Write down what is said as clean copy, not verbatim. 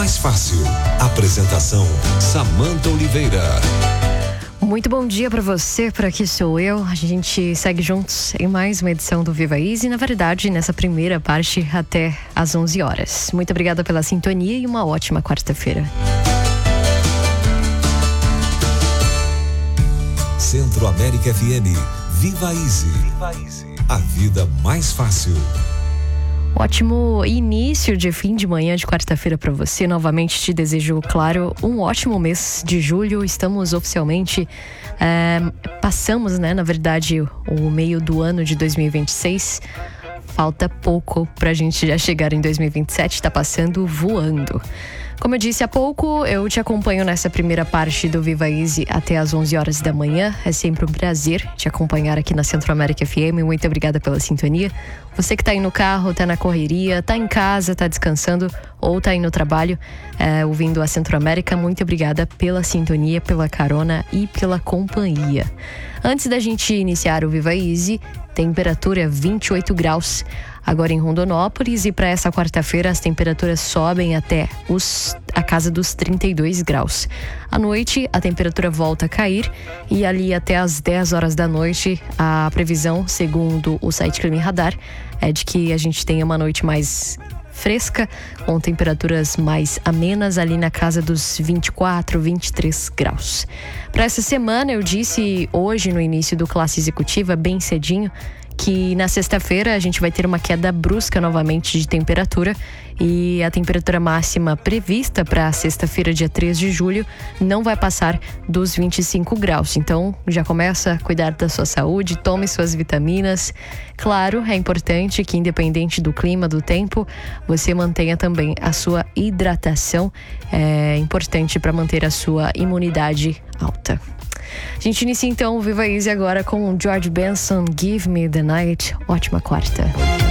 mais fácil. Apresentação Samanta Oliveira. Muito bom dia para você, por aqui sou eu. A gente segue juntos em mais uma edição do Viva Easy, na verdade, nessa primeira parte até às 11 horas. Muito obrigada pela sintonia e uma ótima quarta-feira. Centro-América FM, Viva Easy. A vida mais fácil. Ótimo início de fim de manhã de quarta-feira para você. Novamente te desejo, claro, um ótimo mês de julho. Estamos oficialmente, passamos, na verdade, o meio do ano de 2026. Falta pouco pra gente já chegar em 2027, tá passando voando. Como eu disse há pouco, eu te acompanho nessa primeira parte do Viva Easy até às 11 horas da manhã. É sempre um prazer te acompanhar aqui na Centro-América FM. Muito obrigada pela sintonia. Você que tá aí no carro, tá na correria, tá em casa, tá descansando ou tá aí no trabalho, ouvindo a Centro-América, muito obrigada pela sintonia, pela carona e pela companhia. Antes da gente iniciar o Viva Easy, temperatura 28 graus agora em Rondonópolis, e para essa quarta-feira as temperaturas sobem até a casa dos 32 graus. À noite a temperatura volta a cair e ali até as 10 horas da noite a previsão, segundo o site Clima Radar, é de que a gente tenha uma noite mais fresca, com temperaturas mais amenas ali na casa dos 24, 23 graus. Para essa semana, eu disse hoje no início do Classe Executiva, bem cedinho, que na sexta-feira a gente vai ter uma queda brusca novamente de temperatura, e a temperatura máxima prevista para sexta-feira, dia 3 de julho, não vai passar dos 25 graus. Então, já começa a cuidar da sua saúde, tome suas vitaminas. Claro, é importante que, independente do clima, do tempo, você mantenha também a sua hidratação. É importante para manter a sua imunidade alta. A gente inicia então o Viva Easy agora com o George Benson, Give Me the Night. Ótima quarta.